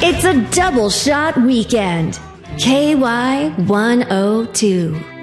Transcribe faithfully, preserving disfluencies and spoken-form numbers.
It's a double shot weekend. K Y one oh two.